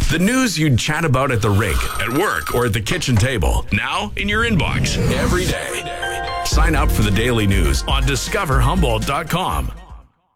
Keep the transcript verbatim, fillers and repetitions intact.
The news you'd chat about at the rink, at work, or at the kitchen table. Now in your inbox every day. Sign up for the daily news on discover humboldt dot com.